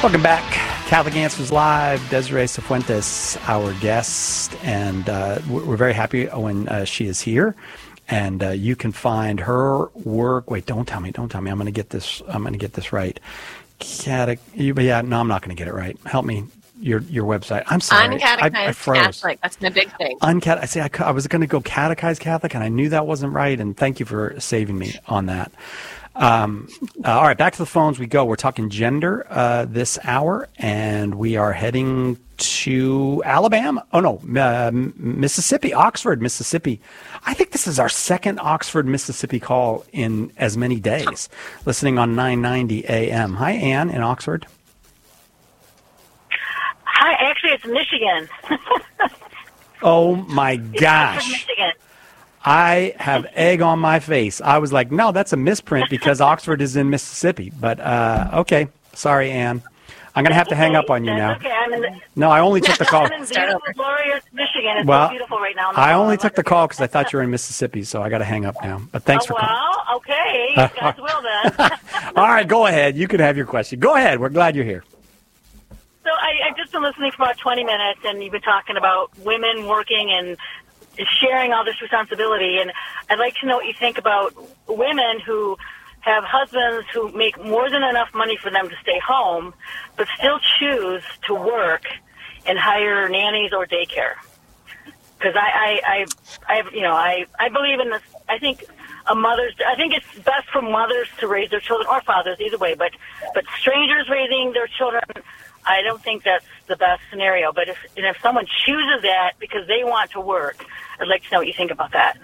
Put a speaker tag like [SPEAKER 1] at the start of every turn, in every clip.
[SPEAKER 1] Welcome back. Catholic Answers Live. Desiree Cifuentes, our guest, and we're very happy when she is here. And you can find her work. Wait, don't tell me. I'm going to get this. I'm going to get this right. No, I'm not going to get it right. Help me. Your website. I'm sorry.
[SPEAKER 2] Uncatechized
[SPEAKER 1] I froze.
[SPEAKER 2] Catholic. That's the big thing.
[SPEAKER 1] I was going to go catechized Catholic, and I knew that wasn't right. And thank you for saving me on that. All right, back to the phones we go. We're talking gender this hour, and we are heading to Alabama. Oh, no, Mississippi, Oxford, Mississippi. I think this is our second Oxford, Mississippi call in as many days, listening on 990 AM. Hi, Ann in Oxford.
[SPEAKER 3] Hi, actually, it's Michigan.
[SPEAKER 1] Oh, my gosh.
[SPEAKER 3] Michigan.
[SPEAKER 1] I have egg on my face. I was like, no, that's a misprint because Oxford is in Mississippi. But, okay. Sorry, Ann. I'm going to have to hang up on you now.
[SPEAKER 3] Okay,
[SPEAKER 1] No, I only took the call.
[SPEAKER 3] I'm in beautiful, glorious Michigan. It's
[SPEAKER 1] Well,
[SPEAKER 3] so beautiful right now.
[SPEAKER 1] I only took the call because I thought you were in Mississippi, so I got to hang up now. But thanks for calling.
[SPEAKER 3] Well, okay. God's will then.
[SPEAKER 1] All right, go ahead. You can have your question. Go ahead. We're glad you're here.
[SPEAKER 3] So I've just been listening for about 20 minutes, and you've been talking about women working and sharing all this responsibility. And I'd like to know what you think about women who have husbands who make more than enough money for them to stay home, but still choose to work and hire nannies or daycare. Because I believe in this. I think it's best for mothers to raise their children, or fathers, either way. But strangers raising their children, I don't think that's the best scenario. But if someone chooses that because they want to work, I'd like to know what you think about that.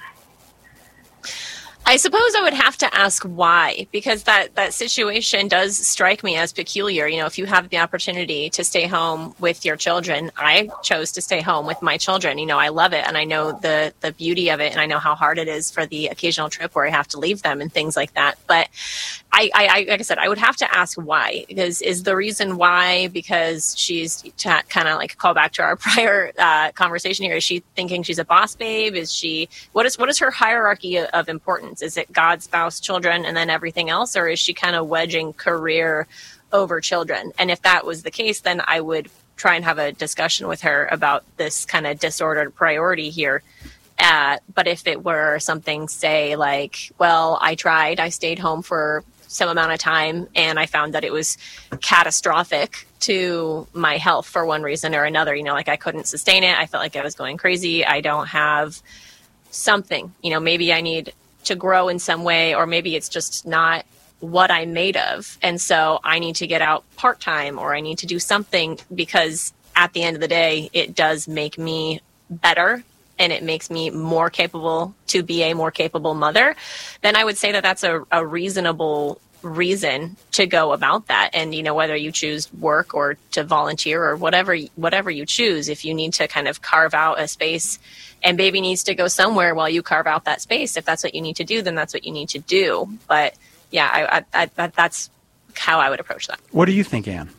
[SPEAKER 2] I suppose I would have to ask why, because that situation does strike me as peculiar. You know, if you have the opportunity to stay home with your children, I chose to stay home with my children. You know, I love it, and I know the beauty of it, and I know how hard it is for the occasional trip where I have to leave them and things like that. But I like I said, I would have to ask why. Because is the reason why because she's kind of like call back to our prior conversation here? Is she thinking she's a boss babe? Is she what is her hierarchy of importance? Is it God, spouse, children, and then everything else? Or is she kind of wedging career over children? And if that was the case, then I would try and have a discussion with her about this kind of disordered priority here. But if it were something, say, like, well, I stayed home for some amount of time, and I found that it was catastrophic to my health for one reason or another. You know, like I couldn't sustain it. I felt like I was going crazy. I don't have something, you know, maybe I need to grow in some way, or maybe it's just not what I'm made of. And so I need to get out part-time, or I need to do something, because at the end of the day, it does make me better and it makes me more capable to be a more capable mother. Then I would say that that's a reasonable reason to go about that. And, you know, whether you choose work or to volunteer or whatever you choose, if you need to kind of carve out a space and baby needs to go somewhere while you carve out that space, if that's what you need to do, then that's what you need to do. But yeah, I that's how I would approach that.
[SPEAKER 1] What do you think, Ann?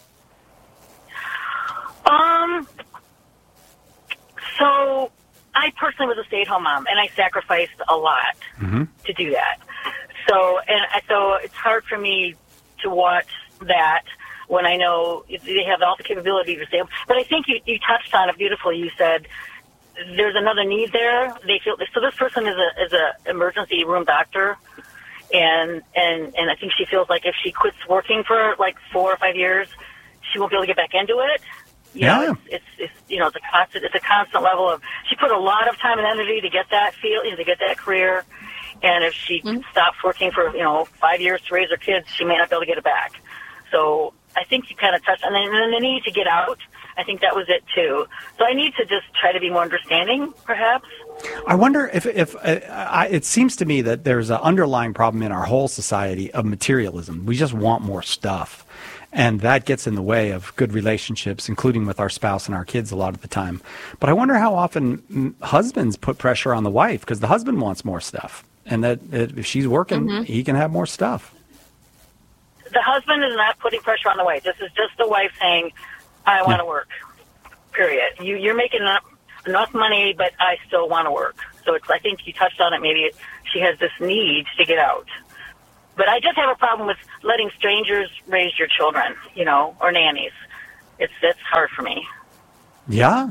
[SPEAKER 3] So I personally was a stay-at-home mom, and I sacrificed a lot to do that. So it's hard for me to watch that when I know they have all the capability to stay home. But I think you touched on it beautifully. You said there's another need there. They feel so. This person is a emergency room doctor, and I think she feels like if she quits working for like 4 or 5 years, she won't be able to get back into it. You know, it's a constant level of. She put a lot of time and energy to get that to get that career, and if she stops working for 5 years to raise her kids, she may not be able to get it back. So I think you kind of touched on that. And then the need to get out. I think that was it too. So I need to just try to be more understanding, perhaps.
[SPEAKER 1] I wonder if it seems to me that there's an underlying problem in our whole society of materialism. We just want more stuff. And that gets in the way of good relationships, including with our spouse and our kids a lot of the time. But I wonder how often husbands put pressure on the wife, because the husband wants more stuff. And that if she's working, he can have more stuff.
[SPEAKER 3] The husband is not putting pressure on the wife. This is just the wife saying, I want to work, period. You're making enough money, but I still want to work. So I think you touched on it. Maybe she has this need to get out. But I just have a problem with letting strangers raise your children, or nannies. That's hard for me.
[SPEAKER 1] Yeah.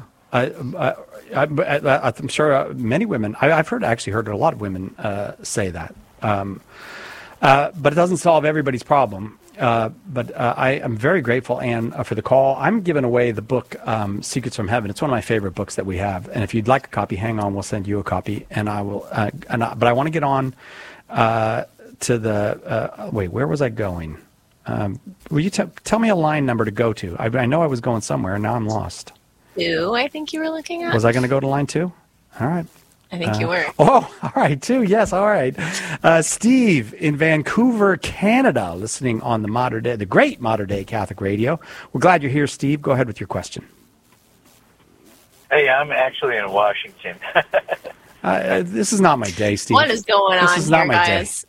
[SPEAKER 1] I'm sure many women, I've actually heard a lot of women say that. But it doesn't solve everybody's problem. But I am very grateful, Anne, for the call. I'm giving away the book Secrets from Heaven. It's one of my favorite books that we have. And if you'd like a copy, hang on. We'll send you a copy. And I will. But I want to get on to the. Wait, where was I going? Will you tell me a line number to go to? I know I was going somewhere, and now I'm lost.
[SPEAKER 2] 2, I think you were looking at.
[SPEAKER 1] Was I going to go to line 2? All right.
[SPEAKER 2] I think you were.
[SPEAKER 1] Oh, all right, 2. Yes, all right. Steve in Vancouver, Canada, listening on the great Modern Day Catholic Radio. We're glad you're here, Steve. Go ahead with your question.
[SPEAKER 4] Hey, I'm actually in Washington.
[SPEAKER 1] This is not my day, Steve.
[SPEAKER 2] What is going on
[SPEAKER 1] is
[SPEAKER 2] here,
[SPEAKER 1] not my
[SPEAKER 2] guys?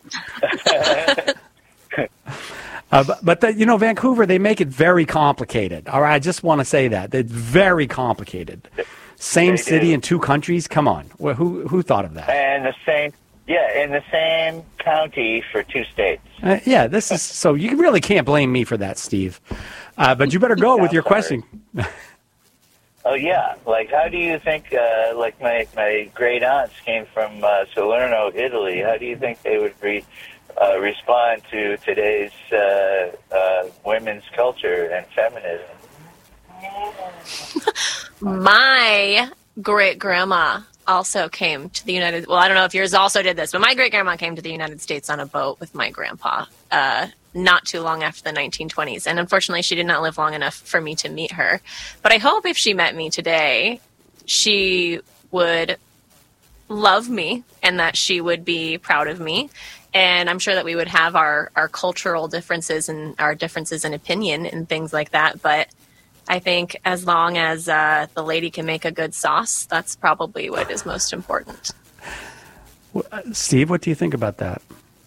[SPEAKER 1] But Vancouver, they make it very complicated. All right, I just want to say that. It's very complicated. Same city in 2 countries? Come on. Well, who thought of that?
[SPEAKER 4] And in the same county for 2 states.
[SPEAKER 1] This is so you really can't blame me for that, Steve. But you better go with your question.
[SPEAKER 4] Oh yeah, like how do you think? Like my great aunts came from Salerno, Italy. How do you think they would respond to today's women's culture and feminism?
[SPEAKER 2] My great-grandma also came to the United... Well, I don't know if yours also did this, but my great-grandma came to the United States on a boat with my grandpa not too long after the 1920s. And unfortunately, she did not live long enough for me to meet her. But I hope if she met me today, she would love me and that she would be proud of me. And I'm sure that we would have our cultural differences and our differences in opinion and things like that. But I think as long as the lady can make a good sauce, that's probably what is most important.
[SPEAKER 1] Steve, what do you think about that?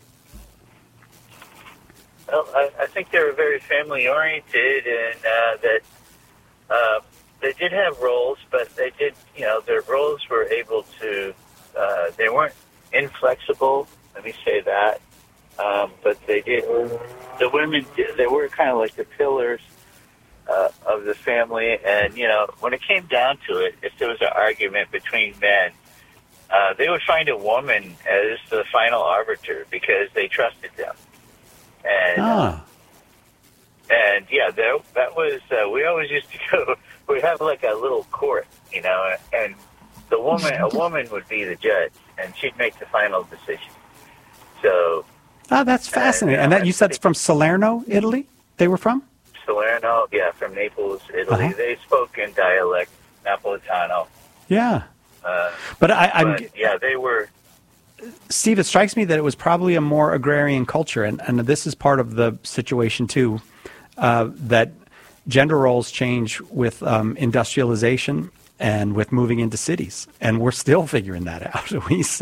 [SPEAKER 4] Well, I think they were very family-oriented and that they did have roles, but they did, their roles were able to, they weren't inflexible, let me say that, but the women, they were kind of like the pillars of the family, and when it came down to it, if there was an argument between men, they would find a woman as the final arbiter because they trusted them, and that was we always used to go. We'd have like a little court, and a woman would be the judge, and she'd make the final decision. So,
[SPEAKER 1] that's fascinating. And that you said it's from Salerno, Italy. They were from.
[SPEAKER 4] Salerno, from Naples, Italy.
[SPEAKER 1] Uh-huh.
[SPEAKER 4] They spoke in dialect, Napolitano.
[SPEAKER 1] Yeah.
[SPEAKER 4] They were.
[SPEAKER 1] Steve, it strikes me that it was probably a more agrarian culture, and this is part of the situation too, that gender roles change with industrialization and with moving into cities, and we're still figuring that out. Because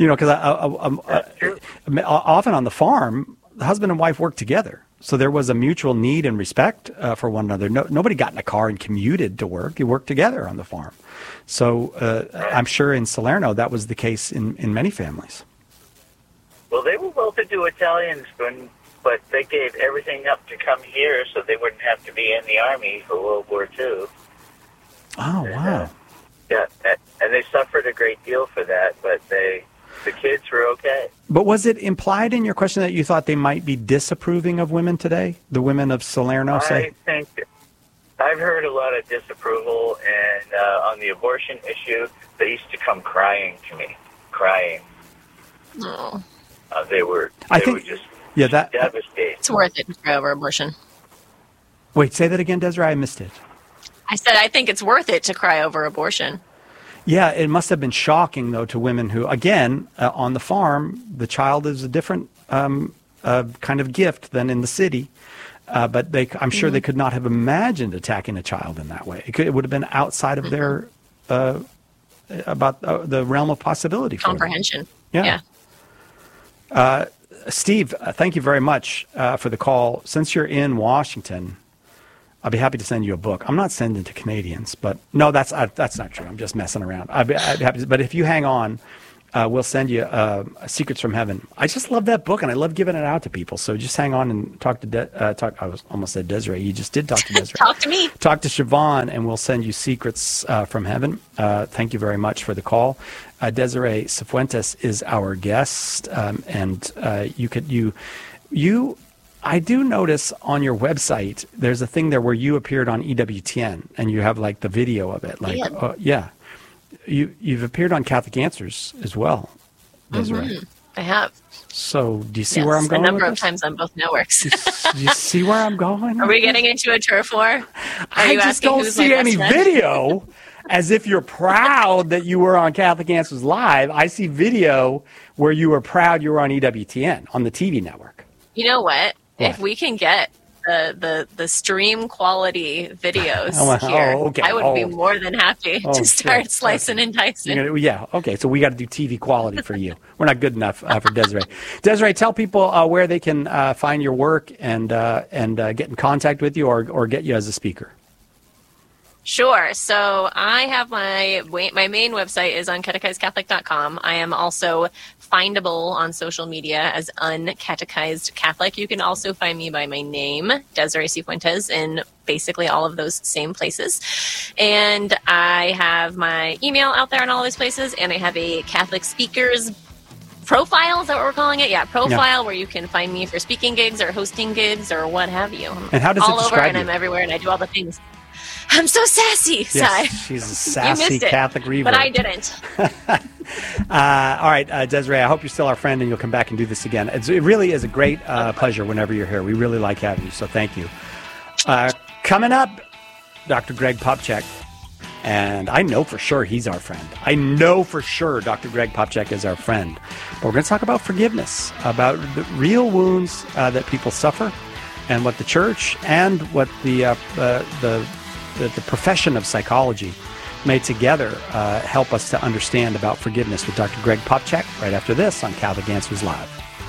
[SPEAKER 1] often on the farm, the husband and wife work together. So there was a mutual need and respect for one another. Nobody got in a car and commuted to work. You worked together on the farm. So I'm sure in Salerno that was the case in many families.
[SPEAKER 4] Well, they were well-to-do Italians, but they gave everything up to come here so they wouldn't have to be in the army for World War II.
[SPEAKER 1] Oh, wow.
[SPEAKER 4] And they suffered a great deal for that, but the kids were okay.
[SPEAKER 1] But was it implied in your question that you thought they might be disapproving of women today? The women of Salerno, say?
[SPEAKER 4] I think I've heard a lot of disapproval, and on the abortion issue, they used to come crying to me,
[SPEAKER 2] Oh.
[SPEAKER 4] They were just devastated.
[SPEAKER 2] It's worth it to cry over abortion.
[SPEAKER 1] Wait, say that again, Desiree. I missed it.
[SPEAKER 2] I said I think it's worth it to cry over abortion.
[SPEAKER 1] Yeah, it must have been shocking, though, to women who, again, on the farm, the child is a different kind of gift than in the city. But I'm sure they could not have imagined attacking a child in that way. It would have been outside of their about the realm of possibility for
[SPEAKER 2] comprehension.
[SPEAKER 1] Them. Yeah. Steve, thank you very much for the call. Since you're in Washington, I'll be happy to send you a book. I'm not sending to Canadians, but no, that's not true. I'm just messing around. I'd be happy to, but if you hang on, we'll send you Secrets from Heaven. I just love that book, and I love giving it out to people. So just hang on and talk to I was almost said Desiree. You just did talk to Desiree.
[SPEAKER 2] Talk to me.
[SPEAKER 1] Talk to Siobhan, and we'll send you Secrets from Heaven. Thank you very much for the call. Desiree Cifuentes is our guest, and I do notice on your website there's a thing there where you appeared on EWTN, and you have like the video of it. Like, yeah. You've appeared on Catholic Answers as well, Desiree.
[SPEAKER 2] Mm-hmm. I have.
[SPEAKER 1] So do you see where I'm going?
[SPEAKER 2] A number of times on both networks.
[SPEAKER 1] Do you see where I'm going?
[SPEAKER 2] Are we getting into a turf war?
[SPEAKER 1] I just don't see any video as if you're proud that you were on Catholic Answers Live. I see video where you were proud you were on EWTN, on the TV network.
[SPEAKER 2] You know what? If we can get the stream quality videos here, I would be more than happy to start slicing and dicing.
[SPEAKER 1] Okay. So we got to do TV quality for you. We're not good enough for Desiree. Desiree, tell people where they can find your work and get in contact with you or get you as a speaker.
[SPEAKER 2] Sure. So I have my main website is uncatechizedcatholic.com. I am also findable on social media as Uncatechized Catholic. You can also find me by my name, Desiree Cifuentes, in basically all of those same places. And I have my email out there in all those places, and I have a Catholic speakers profile, is that what we're calling it? Yeah, profile, where you can find me for speaking gigs or hosting gigs or what have you.
[SPEAKER 1] And how does
[SPEAKER 2] all
[SPEAKER 1] it describe
[SPEAKER 2] over, and
[SPEAKER 1] you?
[SPEAKER 2] I'm everywhere, and I do all the things. I'm so sassy.
[SPEAKER 1] Yes, she's a sassy Catholic reverb.
[SPEAKER 2] But I didn't.
[SPEAKER 1] All right, Desiree, I hope you're still our friend and you'll come back and do this again. It really is a great pleasure whenever you're here. We really like having you, so thank you. Coming up, Dr. Greg Popcak. And I know for sure he's our friend. I know for sure Dr. Greg Popcak is our friend. But we're going to talk about forgiveness, about the real wounds that people suffer, and what the church and what the profession of psychology may together help us to understand about forgiveness with Dr. Greg Popcak right after this on Catholic Answers Live.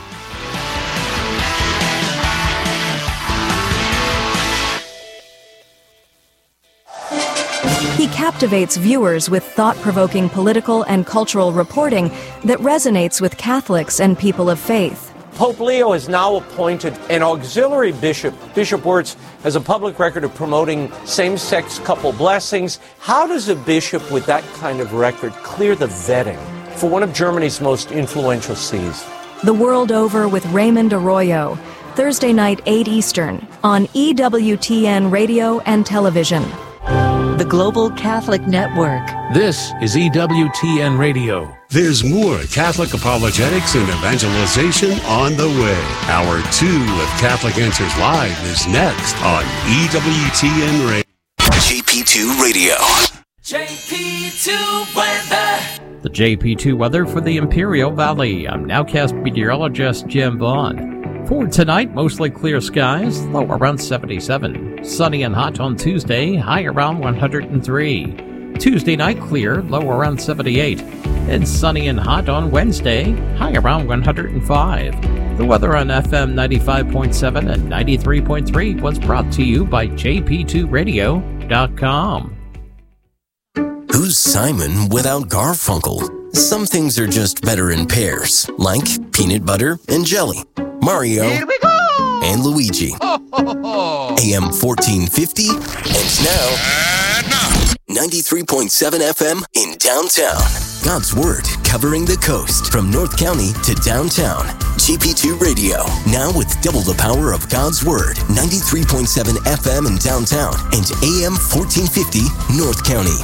[SPEAKER 5] He captivates viewers with thought-provoking political and cultural reporting that resonates with Catholics and people of faith.
[SPEAKER 6] Pope Leo has now appointed an auxiliary bishop. Bishop Wirtz has a public record of promoting same-sex couple blessings. How does a bishop with that kind of record clear the vetting for one of Germany's most influential sees?
[SPEAKER 5] The World Over with Raymond Arroyo, Thursday night, 8 Eastern, on EWTN Radio and Television.
[SPEAKER 7] The Global Catholic Network.
[SPEAKER 8] This is EWTN Radio.
[SPEAKER 9] There's more Catholic apologetics and evangelization on the way. Hour 2 of Catholic Answers Live is next on EWTN Radio.
[SPEAKER 10] JP2 Radio.
[SPEAKER 11] JP2 weather.
[SPEAKER 12] The JP2 weather for the Imperial Valley. I'm Nowcast meteorologist Jim Vaughn. For tonight, mostly clear skies, low around 77. Sunny and hot on Tuesday, high around 103. Tuesday night clear, low around 78. And sunny and hot on Wednesday, high around 105. The weather on FM 95.7 and 93.3 was brought to you by jp2radio.com.
[SPEAKER 10] Who's Simon without Garfunkel? Some things are just better in pairs, like peanut butter and jelly. Mario
[SPEAKER 11] Here we go!
[SPEAKER 10] and Luigi. AM 1450 and now 93.7 FM in downtown. God's Word covering the coast from North County to downtown. GP2 Radio, now with double the power of God's Word. 93.7 FM in downtown and AM 1450 North County.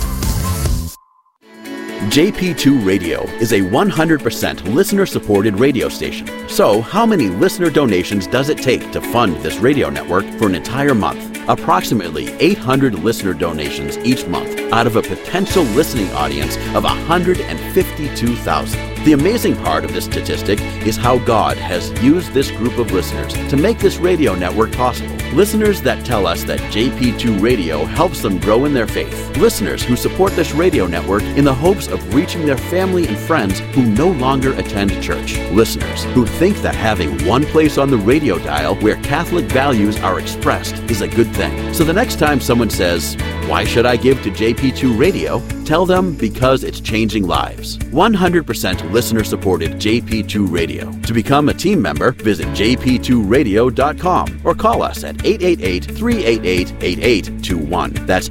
[SPEAKER 13] JP2 Radio is a 100% listener-supported radio station. So, how many listener donations does it take to fund this radio network for an entire month? Approximately 800 listener donations each month out of a potential listening audience of 152,000. The amazing part of this statistic is how God has used this group of listeners to make this radio network possible. Listeners that tell us that JP2 Radio helps them grow in their faith. Listeners who support this radio network in the hopes of reaching their family and friends who no longer attend church. Listeners who think that having one place on the radio dial where Catholic values are expressed is a good thing. So the next time someone says, Why should I give to JP2 Radio? Tell them because it's changing lives. 100% listener-supported JP2 Radio. To become a team member, visit jp2radio.com or call us at 888-388-8821. That's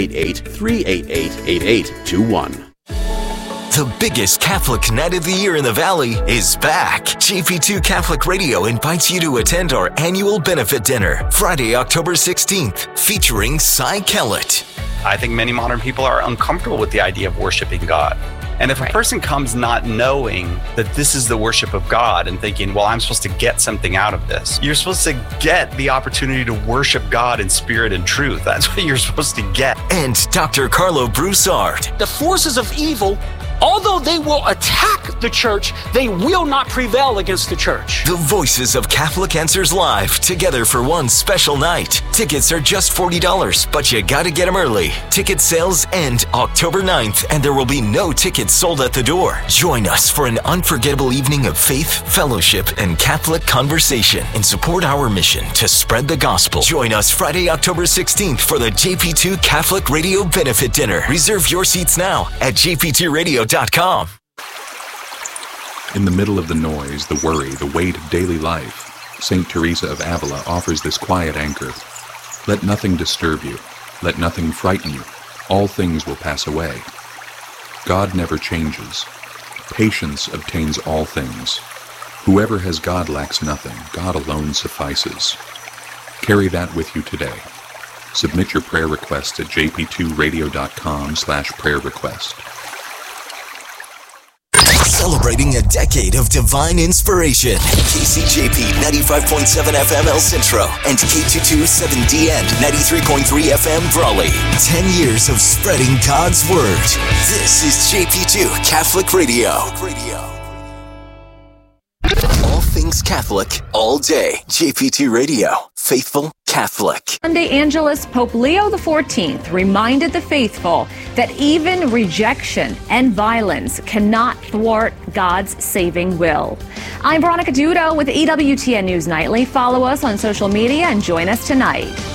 [SPEAKER 13] 888-388-8821.
[SPEAKER 10] The biggest Catholic night of the year in the Valley is back. JP2 Catholic Radio invites you to attend our annual benefit dinner, Friday, October 16th, featuring Cy Kellett.
[SPEAKER 14] I think many modern people are uncomfortable with the idea of worshiping God. And if a person comes not knowing that this is the worship of God and thinking, well, I'm supposed to get something out of this, you're supposed to get the opportunity to worship God in spirit and truth. That's what you're supposed to get.
[SPEAKER 10] And Dr. Carlo Broussard.
[SPEAKER 15] The forces of evil, although they will attack the church, they will not prevail against the church.
[SPEAKER 10] The voices of Catholic Answers Live, together for one special night. Tickets are just $40, but you gotta get them early. Ticket sales end October 9th, and there will be no tickets sold at the door. Join us for an unforgettable evening of faith, fellowship, and Catholic conversation, and support our mission to spread the gospel. Join us Friday, October 16th for the JP2 Catholic Radio Benefit Dinner. Reserve your seats now at jp2radio.com.
[SPEAKER 16] In the middle of the noise, the worry, the weight of daily life, St. Teresa of Avila offers this quiet anchor. Let nothing disturb you. Let nothing frighten you. All things will pass away. God never changes. Patience obtains all things. Whoever has God lacks nothing. God alone suffices. Carry that with you today. Submit your prayer requests at jp2radio.com/prayer request.
[SPEAKER 10] Celebrating a decade of divine inspiration. KCJP 95.7 FM El Centro and K227DN 93.3 FM Brawley. 10 years of spreading God's Word. This is JP2 Catholic Radio. All things Catholic, all day. JP2 Radio. Faithful Catholic.
[SPEAKER 17] Sunday Angelus, Pope Leo XIV reminded the faithful that even rejection and violence cannot thwart God's saving will. I'm Veronica Dudo with EWTN News Nightly. Follow us on social media and join us tonight.